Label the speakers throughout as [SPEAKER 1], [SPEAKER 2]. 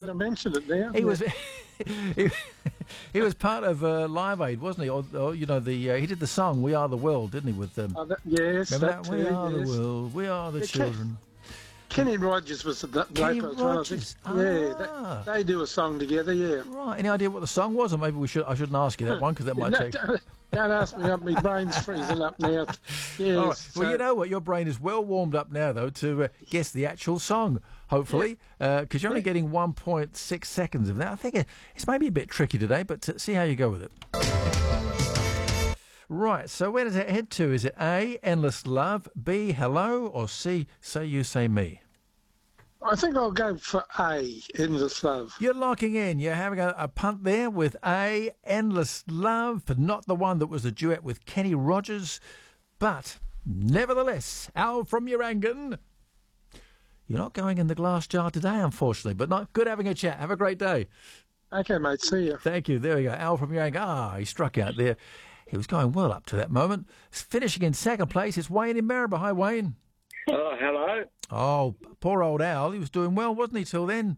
[SPEAKER 1] to mention it now.
[SPEAKER 2] He was he was part of Live Aid, wasn't he? Or you know, he did the song "We Are the World," didn't he? With
[SPEAKER 1] yes,
[SPEAKER 2] remember that?
[SPEAKER 1] too,
[SPEAKER 2] We are
[SPEAKER 1] yes.
[SPEAKER 2] the world. We are the children.
[SPEAKER 1] Kenny Rogers was the bloke as well. I think. Yeah, they do a song together. Yeah.
[SPEAKER 2] Right. Any idea what the song was? Or maybe I shouldn't ask you that one because that might take.
[SPEAKER 1] Don't ask me. My brain's freezing up now. Yes.
[SPEAKER 2] All right. Well, you know what? Your brain is well warmed up now, though, to guess the actual song, hopefully, because you're only getting 1.6 seconds of that. I think it's maybe a bit tricky today, but see how you go with it. Right, so where does it head to? Is it A, Endless Love, B, Hello, or C, Say You, Say Me?
[SPEAKER 1] I think I'll go for A, Endless Love.
[SPEAKER 2] You're locking in. You're having a punt there with A, Endless Love, but not the one that was a duet with Kenny Rogers. But, nevertheless, Al from Urangan, you're not going in the glass jar today, unfortunately, but not good having a chat. Have a great day.
[SPEAKER 1] Okay, mate, see you.
[SPEAKER 2] Thank you. There we go. Al from Urangan. He struck out there. He was going well up to that moment. Finishing in second place, it's Wayne in Maribor. Hi, Wayne.
[SPEAKER 3] Oh, hello.
[SPEAKER 2] Oh, poor old Al. He was doing well, wasn't he, till then?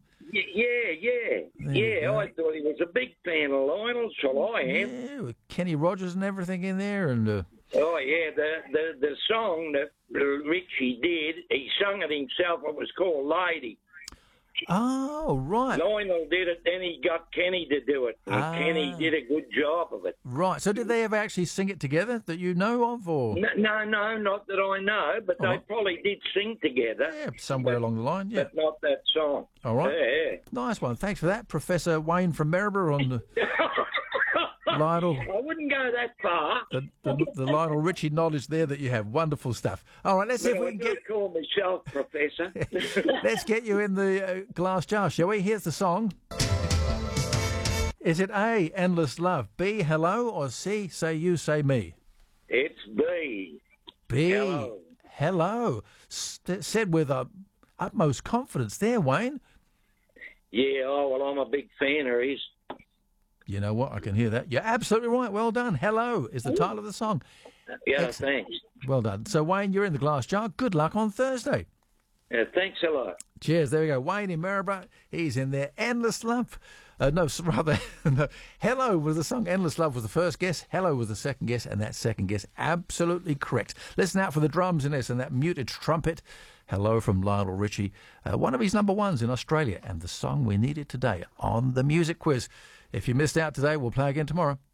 [SPEAKER 3] Yeah. I thought he was a big fan of Lionel's, so I am.
[SPEAKER 2] Yeah, with Kenny Rogers and everything in there. And
[SPEAKER 3] oh, yeah, the song that Richie did, he sung it himself. It was called Lady.
[SPEAKER 2] Oh, right.
[SPEAKER 3] Lionel did it, then he got Kenny to do it. And Kenny did a good job of it.
[SPEAKER 2] Right. So did they ever actually sing it together that you know of? Or
[SPEAKER 3] No, not that I know, but they probably did sing together.
[SPEAKER 2] Yeah, somewhere along the line, yeah.
[SPEAKER 3] But not that song.
[SPEAKER 2] All right.
[SPEAKER 3] Yeah.
[SPEAKER 2] Nice one. Thanks for that, Professor Wayne from Maribor on the Lionel.
[SPEAKER 3] I wouldn't go that far.
[SPEAKER 2] The Lionel Richie knowledge there that you have. Wonderful stuff. All right, let's see if we can get...
[SPEAKER 3] call myself Professor.
[SPEAKER 2] Let's get you in the glass jar, shall we? Here's the song. Is it A, Endless Love, B, Hello, or C, Say You, Say Me?
[SPEAKER 3] It's B.
[SPEAKER 2] B.
[SPEAKER 3] Hello.
[SPEAKER 2] Hello. Said with utmost confidence there, Wayne.
[SPEAKER 3] Yeah, well, I'm a big fan of his.
[SPEAKER 2] You know what? I can hear that. You're absolutely right. Well done. Hello is the title of the song.
[SPEAKER 3] Yeah,
[SPEAKER 2] Excellent.
[SPEAKER 3] thanks.
[SPEAKER 2] Well done. So, Wayne, you're in the glass jar. Good luck on Thursday.
[SPEAKER 3] Yeah, thanks a lot.
[SPEAKER 2] Cheers. There we go. Wayne in Maribor. He's in there. Endless Love. No. Hello was the song. Endless Love was the first guess. Hello was the second guess. And that second guess, absolutely correct. Listen out for the drums in this and that muted trumpet. Hello from Lionel Richie. One of his number ones in Australia. And the song we needed today on the music quiz. If you missed out today, we'll play again tomorrow.